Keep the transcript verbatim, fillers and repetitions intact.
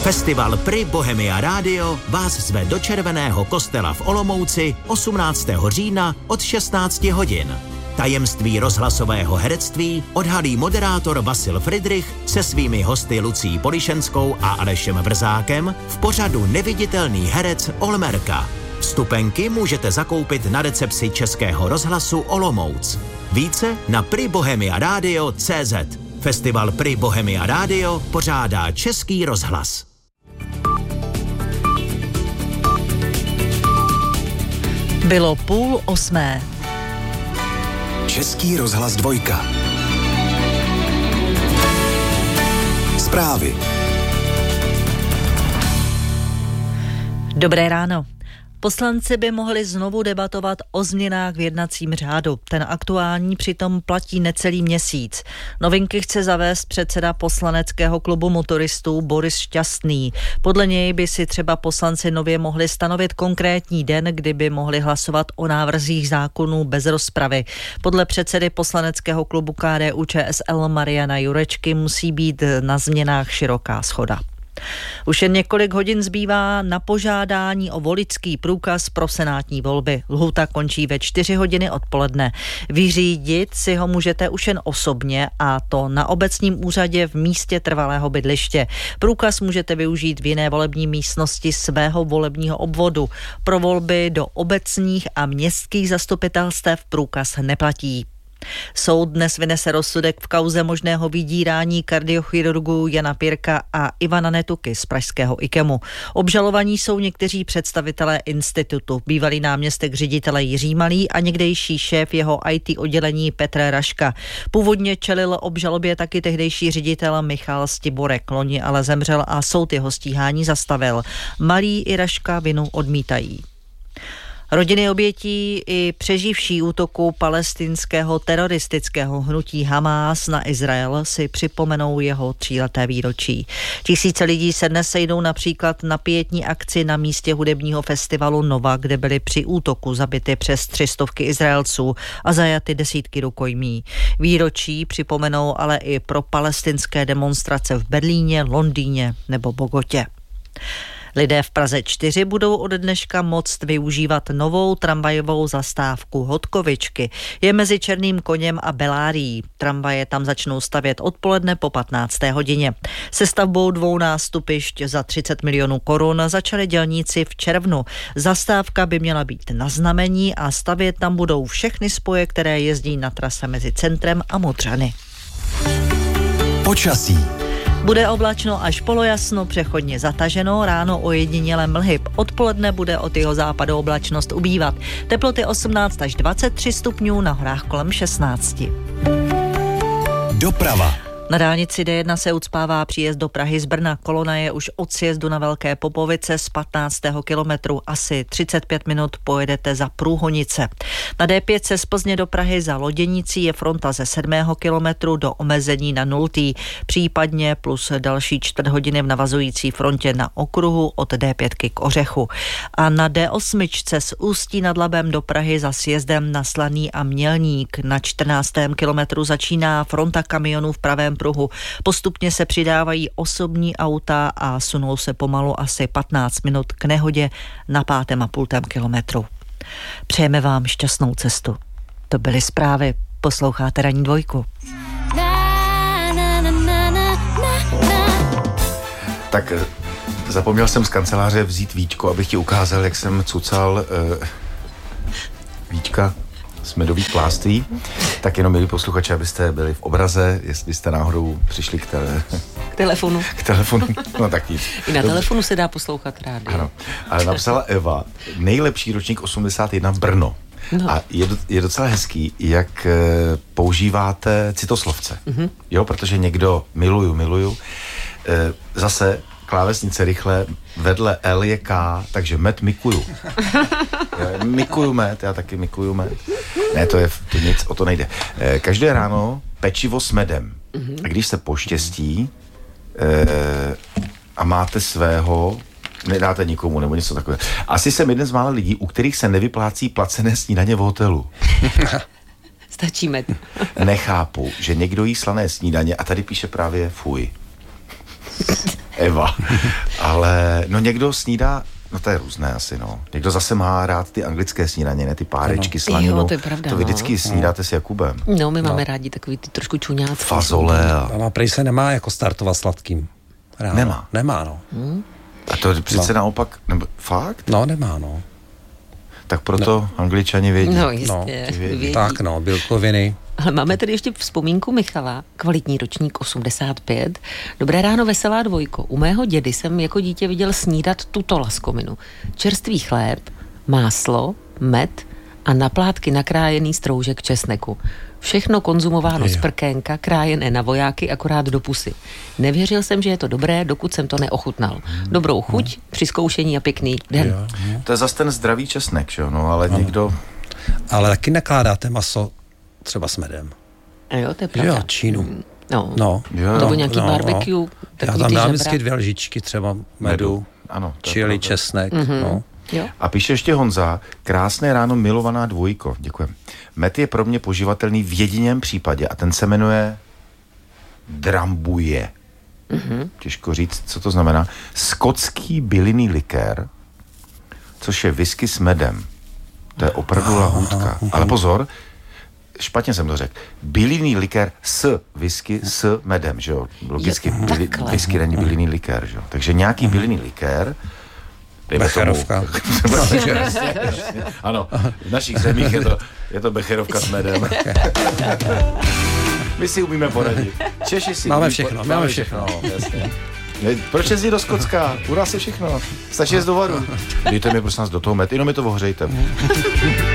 Festival Pri Bohemia Radio vás zve do Červeného kostela v Olomouci osmnáctého října od šestnácti hodin. Tajemství rozhlasového herectví odhalí moderátor Vasil Fridrich se svými hosty Lucí Polišenskou a Alešem Vrzákem v pořadu Neviditelný herec Olmerka. Vstupenky můžete zakoupit na recepci Českého rozhlasu Olomouc. Více na pri bohemia radio tečka cé zet. Festival Pri Bohemia Radio pořádá Český rozhlas. Bylo půl osmé. Český rozhlas dvojka. Zprávy. Dobré ráno. Poslanci by mohli znovu debatovat o změnách v jednacím řádu. Ten aktuální přitom platí necelý měsíc. Novinky chce zavést předseda poslaneckého klubu motoristů Boris Šťastný. Podle něj by si třeba poslanci nově mohli stanovit konkrétní den, kdy by mohli hlasovat o návrzích zákonů bez rozpravy. Podle předsedy poslaneckého klubu K D U Č S L Mariana Jurečky musí být na změnách široká shoda. Už jen několik hodin zbývá na požádání o voličský průkaz pro senátní volby. Lhůta končí ve čtyři hodiny odpoledne. Vyřídit si ho můžete už jen osobně, a to na obecním úřadě v místě trvalého bydliště. Průkaz můžete využít v jiné volební místnosti svého volebního obvodu. Pro volby do obecních a městských zastupitelstev průkaz neplatí. Soud dnes vynese rozsudek v kauze možného vydírání kardiochirurgů Jana Pirka a Ivana Netuky z pražského IKEMu. Obžalovaní jsou někteří představitelé institutu, bývalý náměstek ředitele Jiří Malý a někdejší šéf jeho í té oddělení Petr Raška. Původně čelil obžalobě taky tehdejší ředitel Michal Stiborek, loni ale zemřel a soud jeho stíhání zastavil. Malý i Raška vinu odmítají. Rodiny obětí i přeživší útoku palestinského teroristického hnutí Hamás na Izrael si připomenou jeho tříleté výročí. Tisíce lidí se dnes sejdou například na pietní akci na místě hudebního festivalu Nova, kde byly při útoku zabity přes tři stovky Izraelců a zajaty desítky rukojmí. Výročí připomenou ale i pro palestinské demonstrace v Berlíně, Londýně nebo Bogotě. Lidé v Praze čtyři budou od dneška moct využívat novou tramvajovou zastávku Hodkovičky. Je mezi Černým Koněm a Belárií. Tramvaje tam začnou stavět odpoledne po patnácté hodině. Se stavbou dvou nástupišť za třicet milionů korun začali dělníci v červnu. Zastávka by měla být na znamení a stavět tam budou všechny spoje, které jezdí na trase mezi centrem a Modřany. Počasí. Bude oblačno až polojasno, přechodně zataženo, ráno ojedinělé mlhy. Odpoledne bude od jeho západu oblačnost ubývat. Teploty osmnáct až dvacet tři stupňů, na horách kolem šestnáct. Doprava. Na dálnici D jedna se ucpává příjezd do Prahy z Brna. Kolona je už od sjezdu na Velké Popovice z patnáctého kilometru. Asi třicet pět minut pojedete za Průhonice. Na D pět se z Plzně do Prahy za Loděnicí je fronta ze sedmého kilometru do omezení na nultý, případně plus další čtvrt hodiny v navazující frontě na okruhu od D pět k Ořechu. A na D osm z Ústí nad Labem do Prahy za sjezdem na Slaný a Mělník. Na čtrnáctém kilometru začíná fronta kamionů v pravém pruhu. Postupně se přidávají osobní auta a sunou se pomalu asi patnáct minut k nehodě na pátém a půltém kilometru. Přejeme vám šťastnou cestu. To byly zprávy. Posloucháte Ranní dvojku. Tak zapomněl jsem z kanceláře vzít víčko, abych ti ukázal, jak jsem cucal uh, víčka z medových pláství. Tak jenom, milí posluchači, abyste byli v obraze, jestli jste náhodou přišli k, tele... k telefonu. K telefonu, no tak nic. I na telefonu se dá poslouchat rádio. Ano, ale napsala Eva, nejlepší ročník osmdesát jedna Brno. No. A je, je docela hezký, jak e, používáte citoslovce. Mm-hmm. Jo, protože někdo miluju, miluju. E, zase klávesnice rychle, vedle L je K, takže met mikuju. Já mikuju met, já taky mikuju met. Ne, to je to nic, o to nejde. E, každé ráno pečivo s medem. Mm-hmm. A když se poštěstí e, a máte svého, nedáte nikomu nebo něco takového. Asi jsem jeden z mála lidí, u kterých se nevyplácí placené snídaně v hotelu. Stačí med. Nechápu, že někdo jí slané snídaně a tady píše právě fuj. Eva. Ale no někdo snídá, no to je různé asi, no. Někdo zase má rád ty anglické snídaně, ne ty párečky, slaninu. Jo, to je pravda, To vy no. vždycky snídáte s Jakubem. No, my máme rádi takový ty trošku čuňácky. Fazole a... A prej se nemá jako startovat sladkým. Ráno. Nemá. Nemá, no. Hmm? A to přece No. naopak, nebo fakt? No, nemá, no. Tak proto Angličani vědí. No, jistě. No, vědí. vědí. Tak, no, bílkoviny. Ale máme tady ještě vzpomínku Michala, kvalitní ročník osmdesát pět. Dobré ráno, veselá dvojko. U mého dědy jsem jako dítě viděl snídat tuto laskominu. Čerstvý chléb, máslo, med a na plátky nakrájený stroužek česneku. Všechno konzumováno z prkénka, krájené na vojáky, akorát do pusy. Nevěřil jsem, že je to dobré, dokud jsem to neochutnal. Dobrou chuť při zkoušení a pěkný den. Jo, jo. To je zase ten zdravý česnek, že jo? No, ale ano. někdo... Ale taky nakládáte maso třeba s medem. A jo, to je Jo, pravda. čínu. No. No. Jo, Nebo no, nějaký no, barbecue. no. Já Takový tam ty dám žebra. vždycky dvě lžičky třeba medu, Medu. Ano, to je čili, pravda. česnek, Mhm. no. Jo. A píše ještě Honza, krásné ráno, milovaná dvojko. Děkujem. Med je pro mě poživatelný v jediném případě a ten se jmenuje drambuje. Mm-hmm. Těžko říct, co to znamená. Skotský bylinný likér, což je whisky s medem. To je opravdu lahůdka. Ale pozor, špatně jsem to řekl. Bylinný likér s whisky s medem, že jo? Logicky, Jo, byli, takhle. whisky není bylinný likér, že jo? Takže nějaký bylinný likér, dejme Becherovka. tomu- Ano, v našich zemích je to, je to becherovka s medem. My si umíme poradit. Češi si Máme umí všechno, po- máme všechno. Jasně. Ne, proč jezdí do Skotska? U nás je všechno. Stačí jezd do varu. Dejte mi prosím nás do toho med, jenom mi to ohřejte.